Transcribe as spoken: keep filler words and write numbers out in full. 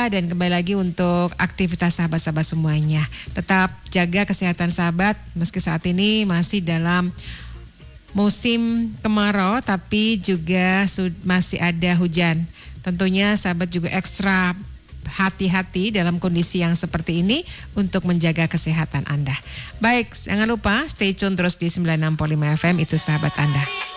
Anda dan kembali lagi untuk aktivitas sahabat-sahabat semuanya. Tetap jaga kesehatan sahabat meski saat ini masih dalam musim kemarau tapi juga masih ada hujan. Tentunya sahabat juga ekstra hati-hati dalam kondisi yang seperti ini untuk menjaga kesehatan Anda. Baik, jangan lupa stay tune terus di sembilan enam koma lima F M, itu sahabat Anda.